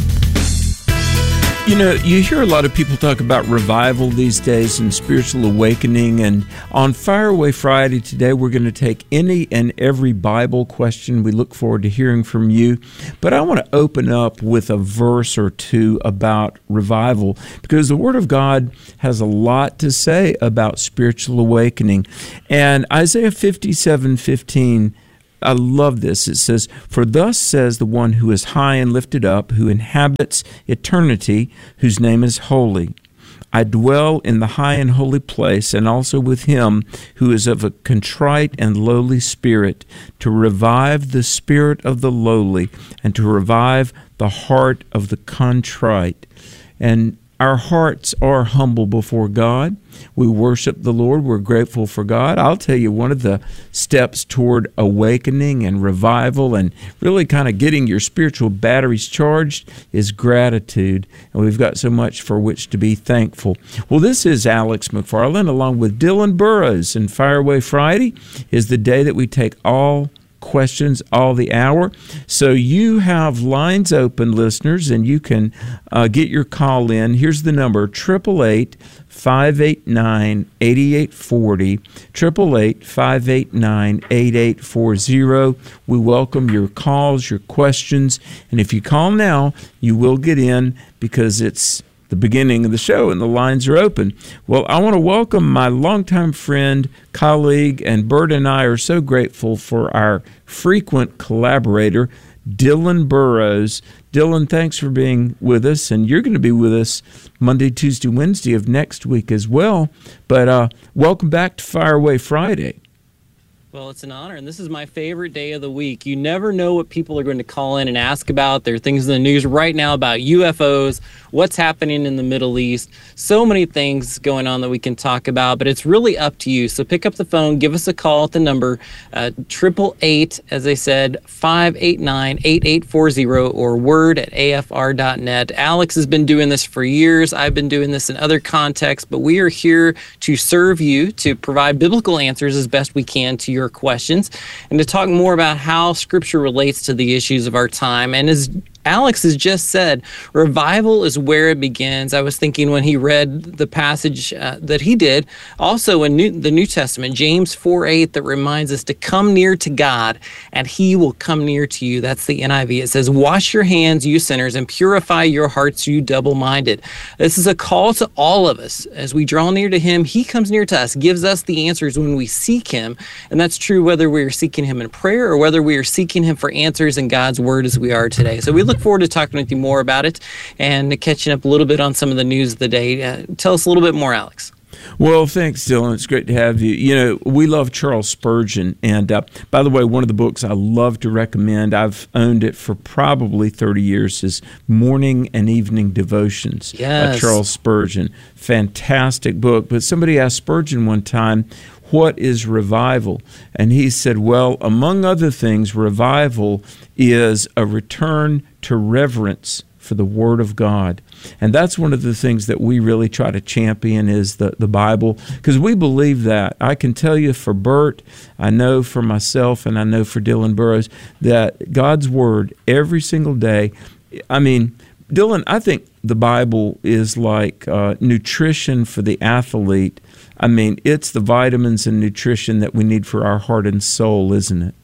You know, you hear a lot of people talk about revival these days and spiritual awakening. And on Fire Away Friday today, we're going to take any and every Bible question. We look forward to hearing from you. But I want to open up with a verse or two about revival, because the Word of God has a lot to say about spiritual awakening. And Isaiah fifty-seven fifteen, I love this. It says, "For thus says the one who is high and lifted up, who inhabits eternity, whose name is holy. I dwell in the high and holy place, and also with him who is of a contrite and lowly spirit, to revive the spirit of the lowly, and to revive the heart of the contrite." And our hearts are humble before God. We worship the Lord. We're grateful for God. I'll tell you, one of the steps toward awakening and revival and really kind of getting your spiritual batteries charged is gratitude. And we've got so much for which to be thankful. Well, this is Alex McFarland along with Dylan Burrows, and Fire Away Friday is the day that we take all questions all the hour. So you have lines open, listeners, and you can uh, get your call in. Here's the number, eight eight eight, five eight nine, eight eight four zero, eight eight eight, five eight nine, eight eight four zero. We welcome your calls, your questions, and if you call now, you will get in because it's the beginning of the show and the lines are open. Well, I want to welcome my longtime friend, colleague, and Bert and I are so grateful for our frequent collaborator, Dylan Burrows. Dylan, thanks for being with us, and you're going to be with us Monday, Tuesday, Wednesday of next week as well. But uh, welcome back to Fire Away Friday. Well, it's an honor, and this is my favorite day of the week. You never know what people are going to call in and ask about. There are things in the news right now about U F Os, what's happening in the Middle East, so many things going on that we can talk about, but it's really up to you. So pick up the phone, give us a call at the number uh, eight eight eight, as I said, five eight nine, eight eight four zero, or word at A F R dot net. Alex has been doing this for years. I've been doing this in other contexts, but we are here to serve you, to provide biblical answers as best we can to your questions, and to talk more about how Scripture relates to the issues of our time. And as Alex has just said, revival is where it begins. I was thinking when he read the passage uh, that he did, also in New, the New Testament, James four eight, that reminds us to come near to God, and he will come near to you. That's the N I V. It says, "Wash your hands, you sinners, and purify your hearts, you double-minded." This is a call to all of us. As we draw near to him, he comes near to us, gives us the answers when we seek him. And that's true whether we are seeking him in prayer or whether we are seeking him for answers in God's word as we are today. So we look forward to talking with you more about it and catching up a little bit on some of the news of the day. Uh, tell us a little bit more, Alex. Well, thanks, Dylan. It's great to have you. You know, we love Charles Spurgeon. And uh, by the way, one of the books I love to recommend, I've owned it for probably thirty years, is Morning and Evening Devotions yes. by Charles Spurgeon. Fantastic book. But somebody asked Spurgeon one time, what is revival? And he said, well, among other things, revival is a return to reverence for the Word of God. And that's one of the things that we really try to champion is the, the Bible, because we believe that. I can tell you for Bert, I know for myself, and I know for Dylan Burrows, that God's Word every single day, I mean, Dylan, I think the Bible is like uh, nutrition for the athlete. I mean, it's the vitamins and nutrition that we need for our heart and soul, isn't it?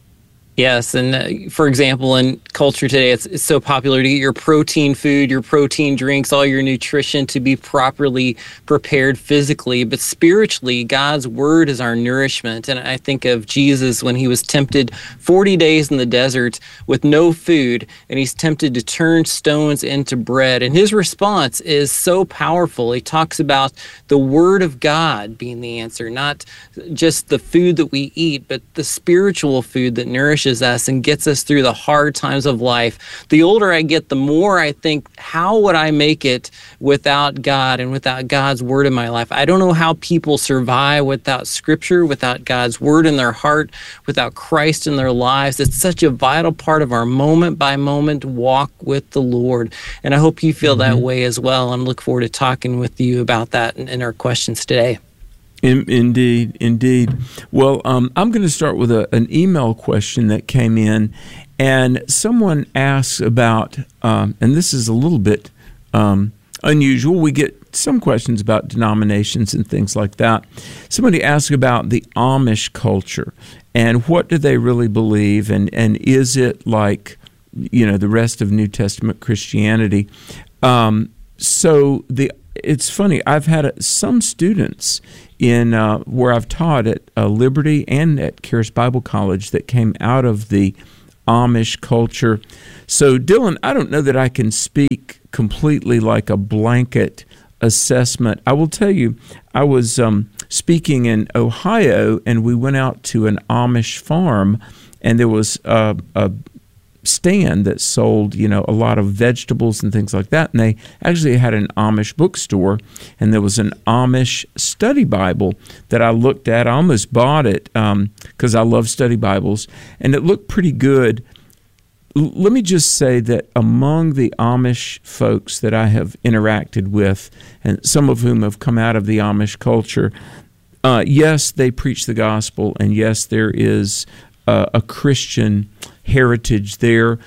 Yes, and uh, for example, in culture today, it's, it's so popular to get your protein food, your protein drinks, all your nutrition to be properly prepared physically. But spiritually, God's Word is our nourishment. And I think of Jesus when he was tempted forty days in the desert with no food, and he's tempted to turn stones into bread. And his response is so powerful. He talks about the Word of God being the answer, not just the food that we eat, but the spiritual food that nourishes nourishes us and gets us through the hard times of life. The older I get, the more I think, how would I make it without God and without God's word in my life? I don't know how people survive without Scripture, without God's word in their heart, without Christ in their lives. It's such a vital part of our moment by moment walk with the Lord. And I hope you feel mm-hmm. that way as well. I'm looking forward to talking with you about that in, in our questions today. In, indeed, indeed. Well, um, I'm going to start with a, an email question that came in, and someone asks about, um, and this is a little bit um, unusual. We get some questions about denominations and things like that. Somebody asked about the Amish culture and what do they really believe, and, and is it like, you know, the rest of New Testament Christianity? Um, so the it's funny. I've had some students in uh, where I've taught at uh, Liberty and at Charis Bible College that came out of the Amish culture. So, Dylan, I don't know that I can speak completely like a blanket assessment. I will tell you, I was um, speaking in Ohio, and we went out to an Amish farm, and there was a, a stand that sold, you know, a lot of vegetables and things like that. And they actually had an Amish bookstore, and there was an Amish study Bible that I looked at. I almost bought it because um, I love study Bibles, and it looked pretty good. L- let me just say that among the Amish folks that I have interacted with, and some of whom have come out of the Amish culture, uh, yes, they preach the gospel, and yes, there is uh, a Christian heritage there.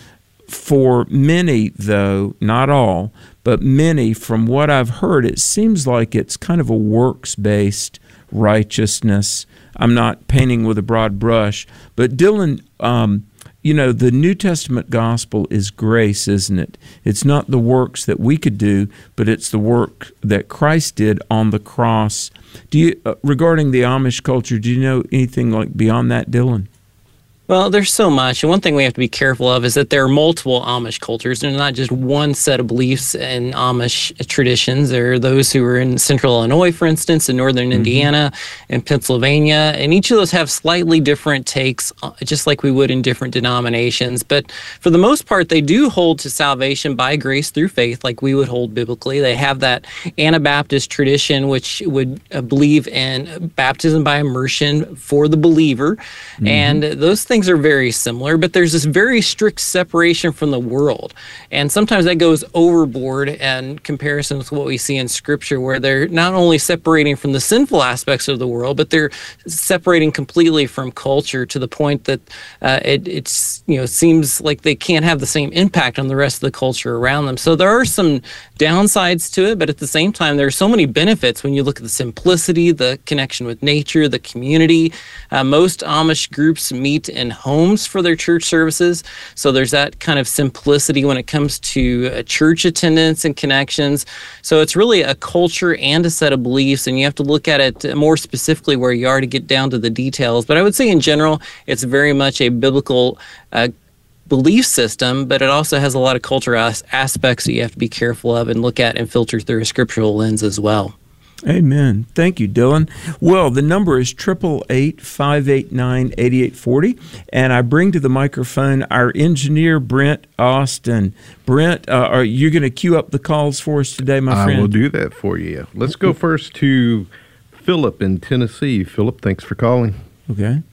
For many, though, not all, but many, from what I've heard, it seems like it's kind of a works-based righteousness. I'm not painting with a broad brush, but Dylan, um, you know, the New Testament gospel is grace, isn't it? It's not the works that we could do, but it's the work that Christ did on the cross. Do you, uh, regarding the Amish culture, do you know anything like beyond that, Dylan? Well, there's so much. And one thing we have to be careful of is that there are multiple Amish cultures. There's not just one set of beliefs in Amish traditions. There are those who are in central Illinois, for instance, in northern mm-hmm. Indiana, and Pennsylvania. And each of those have slightly different takes, just like we would in different denominations. But for the most part, they do hold to salvation by grace through faith, like we would hold biblically. They have that Anabaptist tradition, which would uh, believe in baptism by immersion for the believer. Mm-hmm. And those things are very similar, but there's this very strict separation from the world. And sometimes that goes overboard in comparison with what we see in Scripture, where they're not only separating from the sinful aspects of the world, but they're separating completely from culture to the point that uh, it it's you know seems like they can't have the same impact on the rest of the culture around them. So there are some downsides to it, but at the same time, there are so many benefits when you look at the simplicity, the connection with nature, the community. Uh, most Amish groups meet in homes for their church services. So there's that kind of simplicity when it comes to uh, church attendance and connections. So it's really a culture and a set of beliefs, and you have to look at it more specifically where you are to get down to the details. But I would say in general, it's very much a biblical uh, belief system, but it also has a lot of cultural as- aspects that you have to be careful of and look at and filter through a scriptural lens as well. Amen. Thank you, Dylan. Well, the number is eight eight eight, five eight nine, eight eight four zero, and I bring to the microphone our engineer, Brent Austin. Brent, uh, are you going to queue up the calls for us today, my friend? I will do that for you. Let's go first to Philip in Tennessee. Philip, thanks for calling. Okay.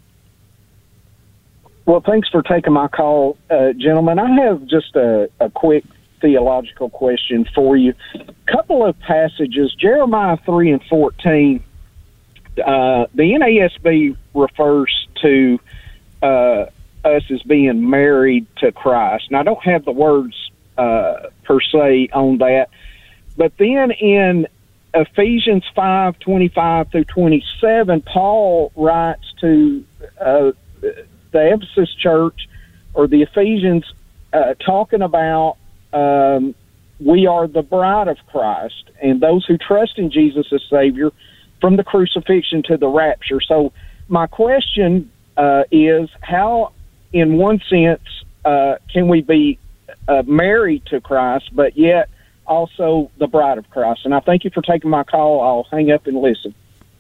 Well, thanks for taking my call, uh, gentlemen. I have just a, a quick theological question for you. A couple of passages, Jeremiah three and fourteen, uh, the N A S B refers to uh, us as being married to Christ. Now, I don't have the words uh, per se on that, but then in Ephesians five, twenty-five through twenty-seven, Paul writes to uh, the Ephesus church, or the Ephesians, uh, talking about Um, we are the bride of Christ, and those who trust in Jesus as Savior from the crucifixion to the rapture. So my question uh, is, how, in one sense, uh, can we be uh, married to Christ, but yet also the bride of Christ? And I thank you for taking my call. I'll hang up and listen.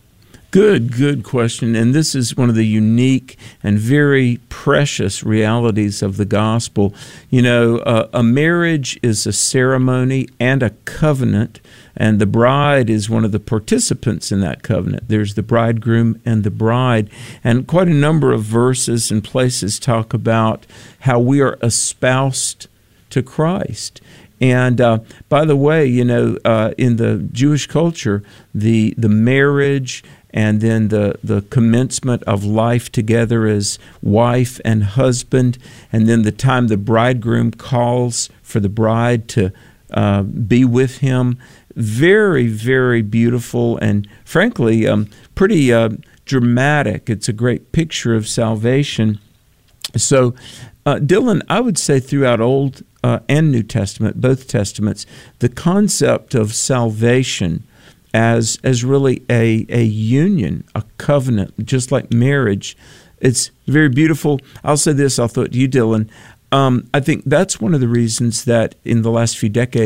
Good, good question. And this is one of the unique and very precious realities of the gospel. You know, uh, a marriage is a ceremony and a covenant, and the bride is one of the participants in that covenant. There's the bridegroom and the bride. And quite a number of verses and places talk about how we are espoused to Christ. And uh, by the way, you know, uh, in the Jewish culture, the the marriage and then the, the commencement of life together as wife and husband, and then the time the bridegroom calls for the bride to uh, be with him. Very, very beautiful and, frankly, um, pretty uh, dramatic. It's a great picture of salvation. So, uh, Dylan, I would say throughout Old uh, and New Testament, both Testaments, the concept of salvation as as really a, a union, a covenant, just like marriage. It's very beautiful. I'll say this, I'll throw it to you, Dylan. Um, I think that's one of the reasons that in the last few decades,